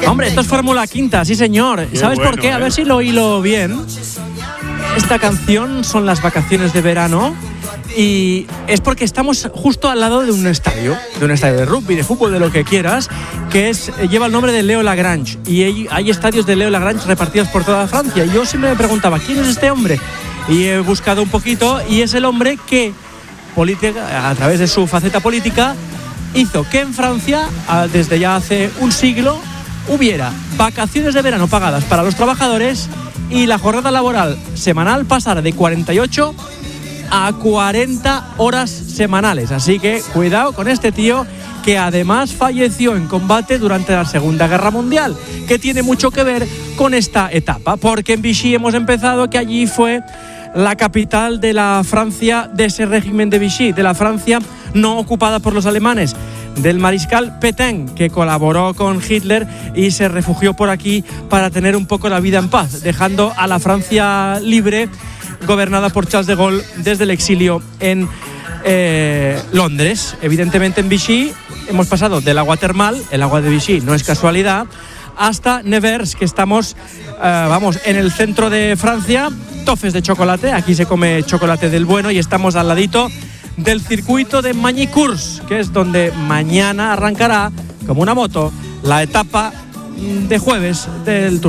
Hombre, esto es Fórmula Quinta, sí señor. ¿Sabes por qué? A ver si lo hilo bien. Esta canción son las vacaciones de verano y es porque estamos justo al lado de un estadio de rugby, de fútbol, de lo que quieras, que lleva el nombre de Leo Lagrange, y hay estadios de Leo Lagrange repartidos por toda Francia. Y yo siempre me preguntaba, ¿quién es este hombre? Y he buscado un poquito y es el hombre que, a través de su faceta política, hizo que en Francia, desde ya hace un siglo, hubiera vacaciones de verano pagadas para los trabajadores y la jornada laboral semanal pasara de 48 a 40 horas semanales. Así que cuidado con este tío, que además falleció en combate durante la Segunda Guerra Mundial, que tiene mucho que ver con esta etapa, porque en Vichy hemos empezado, que allí fue la capital de la Francia, de ese régimen de Vichy, de la Francia no ocupada por los alemanes, del mariscal Pétain, que colaboró con Hitler y se refugió por aquí para tener un poco la vida en paz, dejando a la Francia libre, gobernada por Charles de Gaulle desde el exilio en Londres. Evidentemente en Vichy hemos pasado del agua termal, el agua de Vichy no es casualidad, hasta Nevers, que estamos en el centro de Francia. Tofes de chocolate, aquí se come chocolate del bueno, y estamos al ladito del circuito de Magny-Cours, que es donde mañana arrancará, como una moto, la etapa de jueves del Tour.